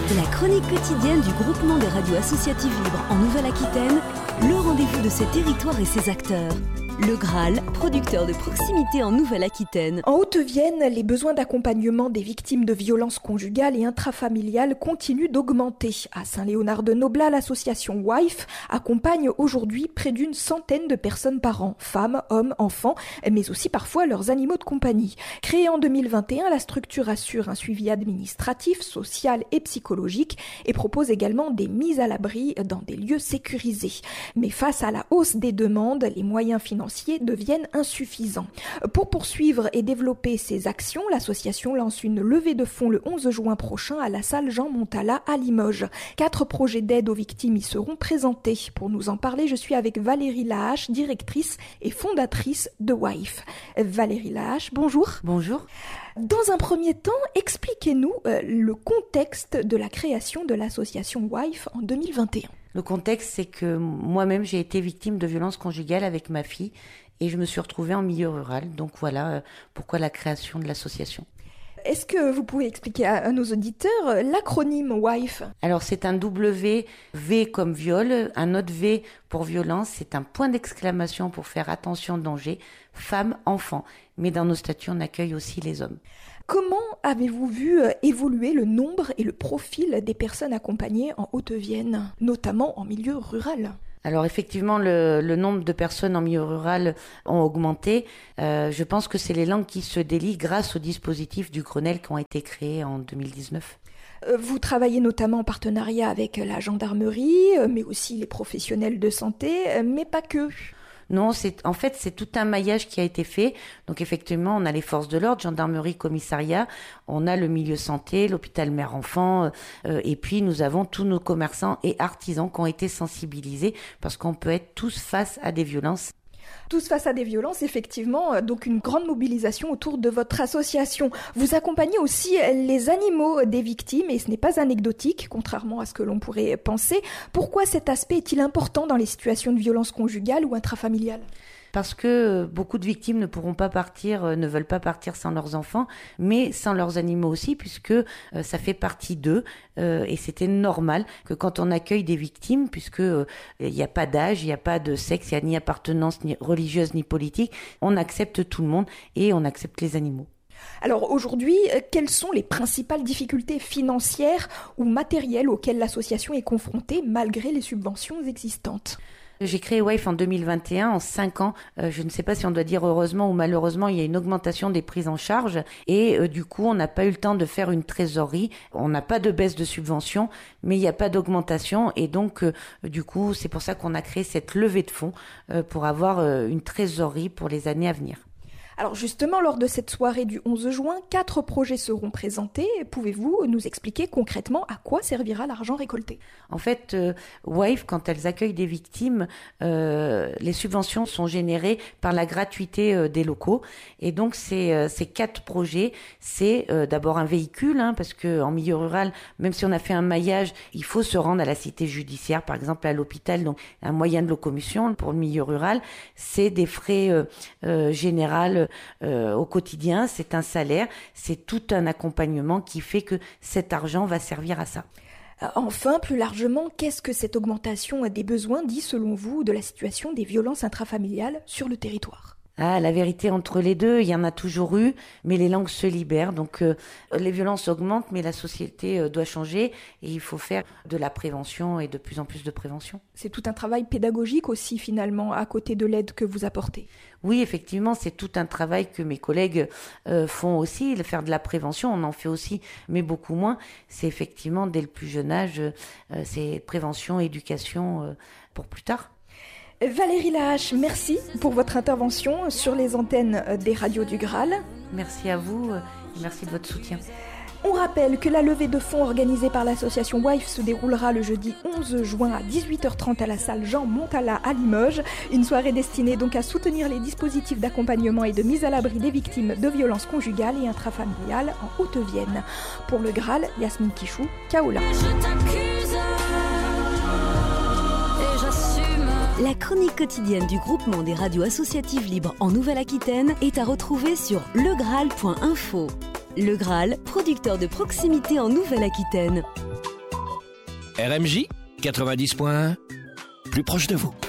La chronique quotidienne du groupement des radios associatives libres en Nouvelle-Aquitaine, le rendez-vous de ses territoires et ses acteurs. Le Graal, producteur de proximité en Nouvelle-Aquitaine. En Haute-Vienne, les besoins d'accompagnement des victimes de violences conjugales et intrafamiliales continuent d'augmenter. À Saint-Léonard-de-Noblat, l'association WIFE accompagne aujourd'hui près d'une centaine de personnes par an, femmes, hommes, enfants, mais aussi parfois leurs animaux de compagnie. Créée en 2021, la structure assure un suivi administratif, social et psychologique et propose également des mises à l'abri dans des lieux sécurisés. Mais face à la hausse des demandes, les moyens financiers deviennent insuffisants. Pour poursuivre et développer ces actions, l'association lance une levée de fonds le 11 juin prochain à la salle Jean Montala à Limoges. 4 projets d'aide aux victimes y seront présentés. Pour nous en parler, je suis avec Valérie Lahache, directrice et fondatrice de WIFE. Valérie Lahache, bonjour. Bonjour. Dans un premier temps, expliquez-nous le contexte de la création de l'association WIFE en 2021. Le contexte, c'est que moi-même, j'ai été victime de violences conjugales avec ma fille et je me suis retrouvée en milieu rural. Donc voilà pourquoi la création de l'association. Est-ce que vous pouvez expliquer à nos auditeurs l'acronyme WIFE ? Alors c'est un W, V comme viol, un autre V pour violence, c'est un point d'exclamation pour faire attention danger, femme, enfant. Mais dans nos statuts, on accueille aussi les hommes. Comment avez-vous vu évoluer le nombre et le profil des personnes accompagnées en Haute-Vienne, notamment en milieu rural ? Alors effectivement, le nombre de personnes en milieu rural ont augmenté. Je pense que c'est les langues qui se délient grâce aux dispositifs du Grenelle qui ont été créés en 2019. Vous travaillez notamment en partenariat avec la gendarmerie, mais aussi les professionnels de santé, mais pas que. Non, c'est tout un maillage qui a été fait. Donc effectivement, on a les forces de l'ordre, gendarmerie, commissariat, on a le milieu santé, l'hôpital mère-enfant, et puis nous avons tous nos commerçants et artisans qui ont été sensibilisés parce qu'on peut être tous face à des violences. Tous face à des violences, effectivement, donc une grande mobilisation autour de votre association. Vous accompagnez aussi les animaux des victimes et ce n'est pas anecdotique, contrairement à ce que l'on pourrait penser. Pourquoi cet aspect est-il important dans les situations de violence conjugale ou intrafamiliale ? Parce que beaucoup de victimes ne veulent pas partir sans leurs enfants, mais sans leurs animaux aussi, puisque ça fait partie d'eux. Et c'était normal que quand on accueille des victimes, puisque il n'y a pas d'âge, il n'y a pas de sexe, il n'y a ni appartenance ni religieuse ni politique, on accepte tout le monde et on accepte les animaux. Alors aujourd'hui, quelles sont les principales difficultés financières ou matérielles auxquelles l'association est confrontée malgré les subventions existantes ? J'ai créé WIFE en 2021, en 5 ans. Je ne sais pas si on doit dire heureusement ou malheureusement, il y a une augmentation des prises en charge et du coup, on n'a pas eu le temps de faire une trésorerie. On n'a pas de baisse de subvention, mais il n'y a pas d'augmentation et donc du coup, c'est pour ça qu'on a créé cette levée de fonds pour avoir une trésorerie pour les années à venir. Alors justement, lors de cette soirée du 11 juin, 4 projets seront présentés. Pouvez-vous nous expliquer concrètement à quoi servira l'argent récolté ? En fait, WIFE, quand elles accueillent des victimes, les subventions sont générées par la gratuité des locaux. Et donc, ces 4 projets, c'est d'abord un véhicule, parce que en milieu rural, même si on a fait un maillage, il faut se rendre à la cité judiciaire, par exemple à l'hôpital, donc un moyen de locomotion pour le milieu rural. C'est des frais généraux au quotidien, c'est un salaire, c'est tout un accompagnement qui fait que cet argent va servir à ça. Enfin, plus largement, qu'est-ce que cette augmentation des besoins dit selon vous de la situation des violences intrafamiliales sur le territoire ? La vérité entre les deux, il y en a toujours eu, mais les langues se libèrent. Donc les violences augmentent, mais la société doit changer et il faut faire de la prévention et de plus en plus de prévention. C'est tout un travail pédagogique aussi finalement, à côté de l'aide que vous apportez. Oui, effectivement, c'est tout un travail que mes collègues font aussi, faire de la prévention, on en fait aussi, mais beaucoup moins. C'est effectivement, dès le plus jeune âge, c'est prévention, éducation pour plus tard. Valérie Lahache, merci pour votre intervention sur les antennes des radios du Graal. Merci à vous et merci de votre soutien. On rappelle que la levée de fonds organisée par l'association WIFE se déroulera le jeudi 11 juin à 18h30 à la salle Jean Montala à Limoges. Une soirée destinée donc à soutenir les dispositifs d'accompagnement et de mise à l'abri des victimes de violences conjugales et intrafamiliales en Haute-Vienne. Pour le Graal, Yasmine Kichou, Kaola. La chronique quotidienne du groupement des radios associatives libres en Nouvelle-Aquitaine est à retrouver sur legraal.info. Le Graal, producteur de proximité en Nouvelle-Aquitaine. RMJ 90 points, plus proche de vous.